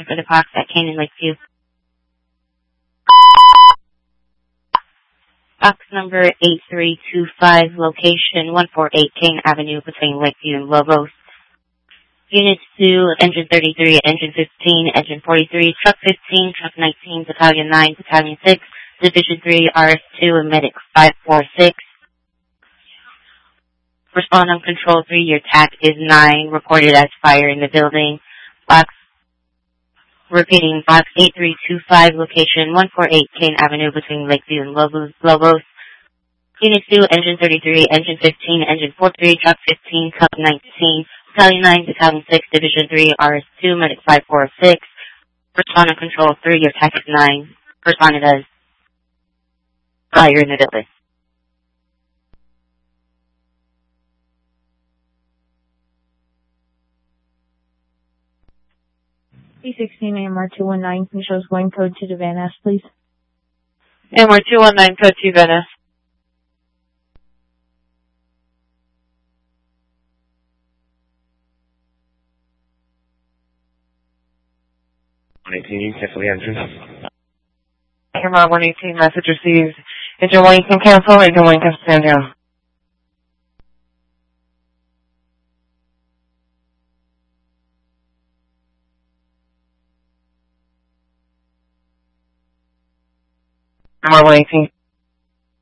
information for the box at Kane and Lakeview. Box number 8325, location 148 Kane Avenue between Lakeview and Lobos. Units 2, Engine 33, Engine 15, Engine 43, Truck 15, Truck 19, Battalion 9, Battalion 6, Division 3, RS2, and Medic 546. Respond on Control 3, your TAC is 9, reported as fire in the building. Repeating, Box 8325, location 148 Kane Avenue between Lakeview and Lobos. Unit 2, Engine 33, Engine 15, Engine 43, Truck 15, Truck 19, Battalion 9, Battalion 6, Division 3, RS2, Medic 546. Respond on Control 3, your TAC is 9, responded as fire in the building. P16 AMR 219, can you show us going code to the Van Ness, please? AMR 219, code to Van Ness. You can cancel the engine. AMR 118, message received. Engine 1 can cancel, Engine 1 can stand down. AMR 118.